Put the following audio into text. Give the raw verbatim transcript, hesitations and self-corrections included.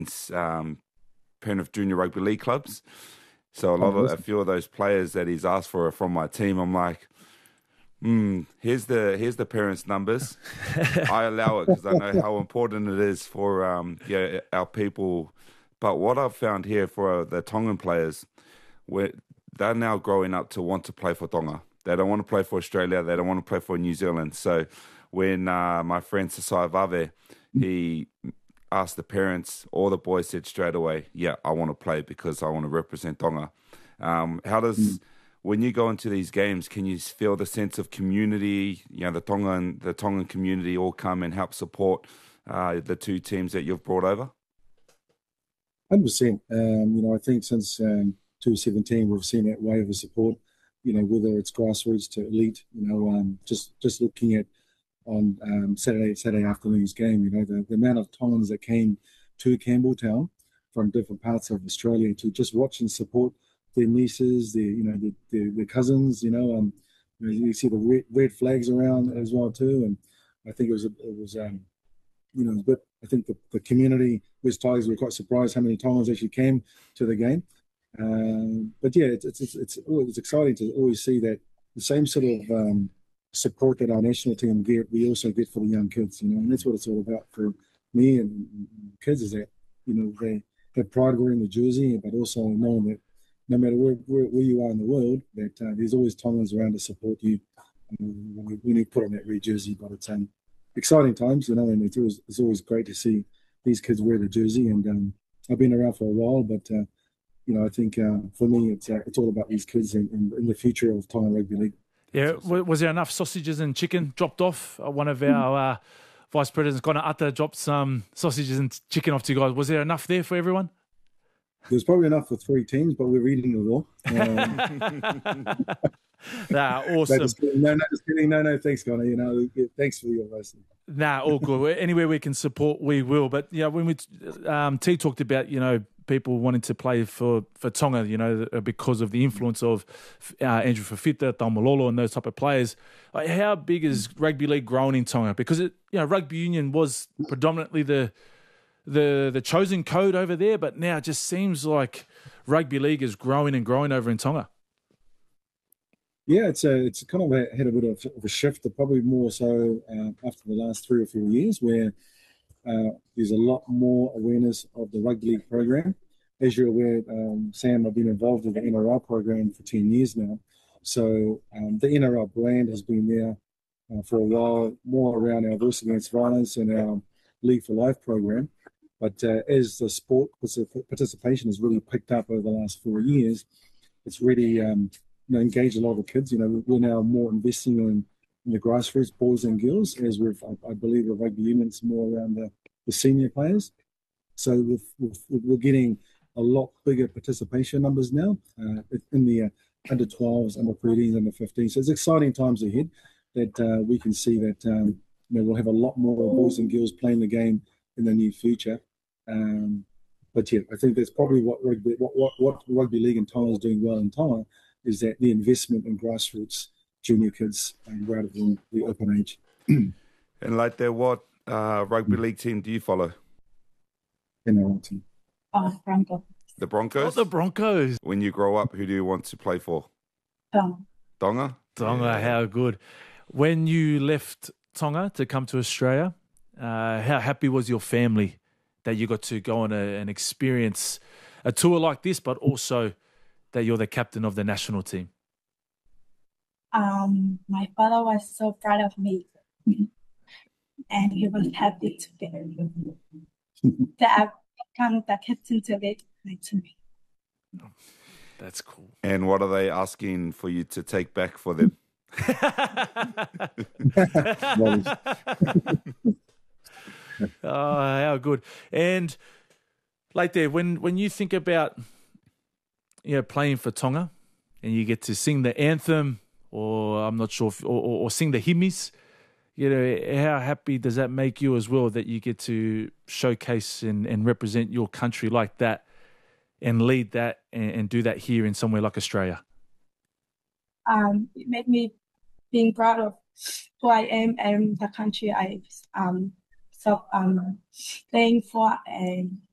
um, Penrith Junior Rugby League clubs. So a lot of a few of those players that he's asked for are from my team. I'm like, hmm, here's the here's the parents' numbers. I allow it because I know how important it is for um yeah our people. But what I've found here for the Tongan players, where they're now growing up to want to play for Tonga. They don't want to play for Australia. They don't want to play for New Zealand. So when uh, my friend Sasai Vave, he asked the parents, all the boys said straight away, yeah, I want to play because I want to represent Tonga. Um, how does, mm. when you go into these games, can you feel the sense of community, you know, the Tongan, the Tongan community all come and help support uh, the two teams that you've brought over? one hundred percent. Um, you know, I think since um, twenty seventeen, we've seen that wave of support, you know, whether it's grassroots to elite, you know, um, just, just looking at on um, Saturday Saturday afternoon's game, you know, the, the amount of Tongans that came to Campbelltown from different parts of Australia to just watch and support their nieces, their, you know, their, their, their cousins, you know, um, you know, you see the red, red flags around as well too. And I think it was, it was um, you know, but I think the, the community, West Tigers, were quite surprised how many Tongans actually came to the game. Um, but yeah, it's, it's, it's, it's exciting to always see that the same sort of um, support that our national team get, we also get for the young kids, you know, and that's what it's all about for me and, and kids, is that, you know, they have pride wearing the jersey, but also knowing that no matter where, where, where you are in the world, that uh, there's always Tongans around to support you um, when, when you put on that red jersey. But it's um, exciting times, you know, and it's always, it's always great to see these kids wear the jersey. And um, I've been around for a while, but uh, you know, I think uh, for me, it's uh, it's all about these kids and, and, and the future of Tonga Rugby League. Yeah, was there enough sausages and chicken dropped off? One of our uh, vice presidents, Connor Atta, dropped some sausages and chicken off to you guys. Was there enough there for everyone? There's probably enough for three teams, but we're eating it all. Um, nah, awesome. No, just kidding. No, no, just kidding. No, no, thanks, Connor. You know, thanks for your advice. Nah, all good. Anywhere we can support, we will. But yeah, when we um, T talked about, you know, people wanting to play for, for Tonga, you know, because of the influence of uh, Andrew Fafita, Taumalolo, and those type of players. Like, how big is rugby league growing in Tonga? Because it, you know, rugby union was predominantly the the the chosen code over there, but now it just seems like rugby league is growing and growing over in Tonga. Yeah, it's a, it's kind of a, had a bit of, of a shift, probably more so uh, after the last three or four years, where uh, there's a lot more awareness of the rugby league program. As you're aware, um, Sam, I've been involved with the N R L program for ten years now. So um, the N R L brand has been there uh, for a while, more around our Voice Against Violence and our League for Life program. But uh, as the sport participation has really picked up over the last four years, it's really um, you know, engaged a lot of the kids. You know, we're now more investing in, in the grassroots boys and girls, as we've, I, I believe, the rugby union's more around the, the senior players. So we've, we've, we're getting a lot bigger participation numbers now uh, in the uh, under twelves, under thirteens, under fifteens. So it's exciting times ahead that uh, we can see that um, you know, we'll have a lot more boys and girls playing the game in the near future. Um, but yeah, I think that's probably what rugby, what, what, what rugby league in Tonga is doing well in Tonga, is that the investment in grassroots junior kids um, rather than the open age. And like that, what uh, rugby league team do you follow? N R L team. Oh, Broncos. The Broncos? Oh, the Broncos. When you grow up, who do you want to play for? Tonga. Tonga? Tonga, yeah. How good. When you left Tonga to come to Australia, uh, how happy was your family that you got to go on a, and experience a tour like this, but also that you're the captain of the national team? Um, my father was so proud of me, and he was happy to be that I've become the captain to lead my team. That's cool. And what are they asking for you to take back for them? Oh, how good. And like there, when, when you think about, you know, playing for Tonga and you get to sing the anthem, or I'm not sure, if, or, or, or sing the hymns, you know, how happy does that make you as well that you get to showcase and, and represent your country like that and lead that and, and do that here in somewhere like Australia? Um, it made me being proud of who I am and the country I um so um playing for, and